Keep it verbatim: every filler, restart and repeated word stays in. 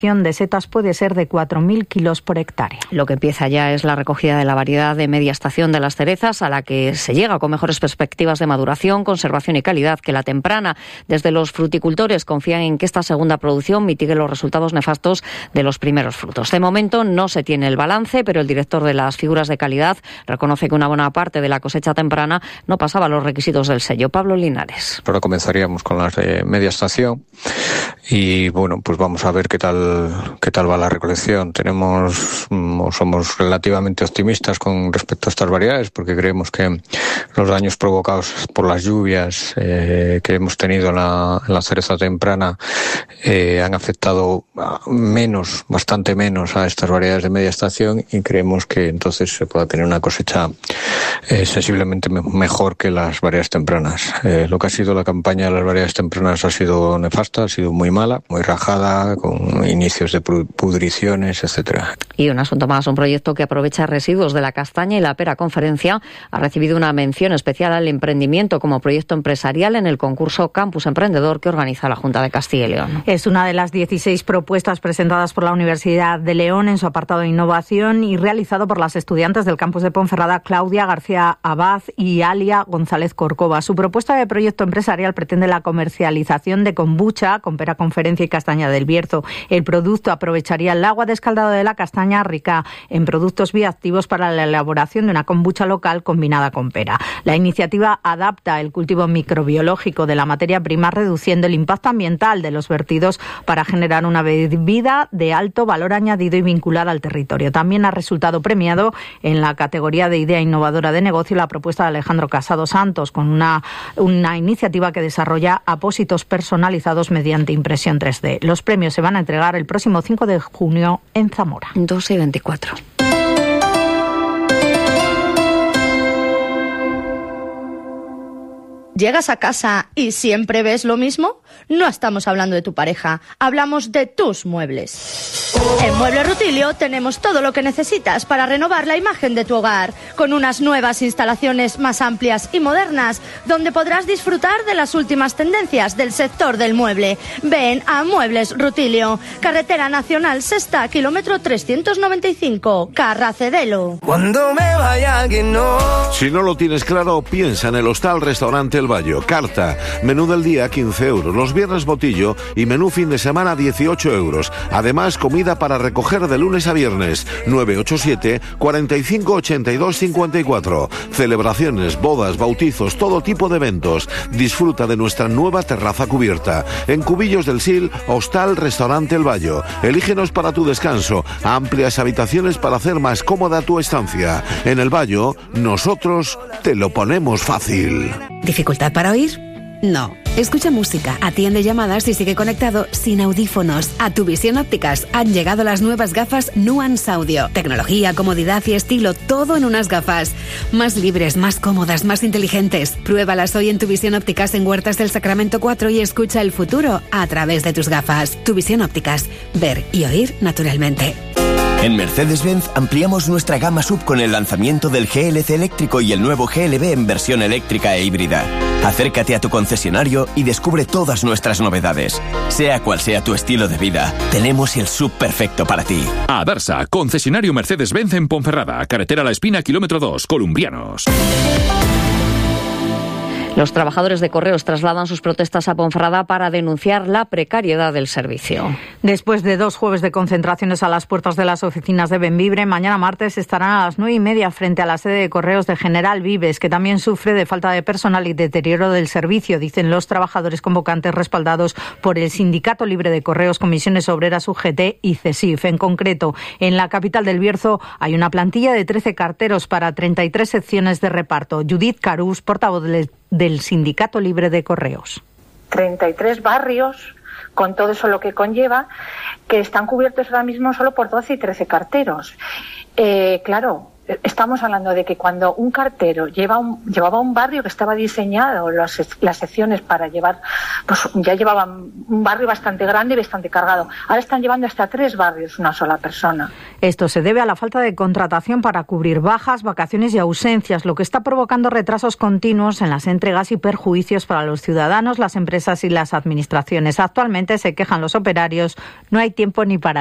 de setas puede ser de cuatro mil kilos por hectárea. Lo que empieza ya es la recogida de la variedad de media estación de las cerezas, a la que se llega con mejores perspectivas de maduración, conservación y calidad que la temprana. Desde los fruticultores confían en que esta segunda producción mitigue los resultados nefastos de los primeros frutos. De momento no se tiene el balance, pero el director de las figuras de calidad reconoce que una buena parte de la cosecha temprana no pasaba los requisitos del sello. Pablo Linares. Ahora comenzaríamos con las de media estación y bueno, pues vamos a ver qué tal qué tal va la recolección. Tenemos o somos relativamente optimistas con respecto a estas variedades porque creemos que los daños provocados por las lluvias eh, que hemos tenido en la, en la cereza temprana eh, han afectado menos, bastante menos a estas variedades de media estación y creemos que entonces se pueda tener una cosecha eh, sensiblemente me- mejor que las variedades tempranas. Eh, lo que ha sido la campaña de las variedades tempranas ha sido nefasta, ha sido muy mala, muy rajada, con inicios de pudriciones, etcétera. Y un asunto más, un proyecto que aprovecha residuos de la castaña y la pera conferencia ha recibido una mención especial al emprendimiento como proyecto empresarial en el concurso Campus Emprendedor que organiza la Junta de Castilla y León. Es una de las dieciséis propuestas presentadas por la Universidad de León en su apartado de innovación y realizado por las estudiantes del campus de Ponferrada, Claudia García Abad y Alia González Corcova. Su propuesta de proyecto empresarial pretende la comercialización de kombucha con pera conferencia y castaña del Bierzo. El producto aprovecharía el agua de escaldado de la castaña rica en productos bioactivos para la elaboración de una kombucha local combinada con pera. La iniciativa adapta el cultivo microbiológico de la materia prima, reduciendo el impacto ambiental de los vertidos para generar una bebida de alto valor añadido y vinculada al territorio. También ha resultado premiado en la categoría de idea innovadora de negocio la propuesta de Alejandro Casado Santos, con una, una iniciativa que desarrolla apósitos personalizados mediante impresión tres D. Los premios se van a entregar el próximo cinco de junio en Zamora. dos y veinticuatro. ¿Llegas a casa y siempre ves lo mismo? No estamos hablando de tu pareja, hablamos de tus muebles. En Muebles Rutilio tenemos todo lo que necesitas para renovar la imagen de tu hogar, con unas nuevas instalaciones más amplias y modernas, donde podrás disfrutar de las últimas tendencias del sector del mueble. Ven a Muebles Rutilio, Carretera Nacional Sexta, kilómetro trescientos noventa y cinco, Carracedelo. Cuando me vaya que no. Si no lo tienes claro, piensa en el Hostal Restaurante El Bayo. Carta, menú del día quince euros, los viernes botillo y menú fin de semana dieciocho euros. Además, comida para recoger de lunes a viernes. nueve ocho siete, cuarenta y cinco, ochenta y dos, cincuenta y cuatro. Celebraciones, bodas, bautizos, todo tipo de eventos. Disfruta de nuestra nueva terraza cubierta. En Cubillos del Sil, Hostal Restaurante El Bayo. Elígenos para tu descanso. Amplias habitaciones para hacer más cómoda tu estancia. En El Bayo, nosotros te lo ponemos fácil. ¿Dificultad para oír? No. Escucha música, atiende llamadas y sigue conectado sin audífonos. A Tu Visión Ópticas han llegado las nuevas gafas Nuance Audio. Tecnología, comodidad y estilo, todo en unas gafas. Más libres, más cómodas, más inteligentes. Pruébalas hoy en Tu Visión Ópticas en Huertas del Sacramento cuatro y escucha el futuro a través de tus gafas. Tu Visión Ópticas. Ver y oír naturalmente. En Mercedes-Benz ampliamos nuestra gama sub con el lanzamiento del G L C eléctrico y el nuevo G L B en versión eléctrica e híbrida. Acércate a tu concesionario y descubre todas nuestras novedades. Sea cual sea tu estilo de vida, tenemos el sub perfecto para ti. Adarsa, concesionario Mercedes-Benz en Ponferrada, carretera La Espina, kilómetro dos, Columbianos. Los trabajadores de Correos trasladan sus protestas a Ponferrada para denunciar la precariedad del servicio. Después de dos jueves de concentraciones a las puertas de las oficinas de Bembibre, mañana martes estarán a las nueve y media frente a la sede de Correos de General Vives, que también sufre de falta de personal y deterioro del servicio, dicen los trabajadores convocantes respaldados por el Sindicato Libre de Correos, Comisiones Obreras, U G T y CESIF. En concreto, en la capital del Bierzo hay una plantilla de trece carteros para treinta y tres secciones de reparto. Judith Carús, portavoz del del Sindicato Libre de Correos. treinta y tres barrios, con todo eso lo que conlleva, que están cubiertos ahora mismo solo por doce y trece carteros. Eh, claro, estamos hablando de que cuando un cartero lleva un, llevaba un barrio que estaba diseñado, las, las secciones para llevar, pues ya llevaban un barrio bastante grande y bastante cargado. Ahora están llevando hasta tres barrios una sola persona. Esto se debe a la falta de contratación para cubrir bajas, vacaciones y ausencias, lo que está provocando retrasos continuos en las entregas y perjuicios para los ciudadanos, las empresas y las administraciones. Actualmente se quejan los operarios, no hay tiempo ni para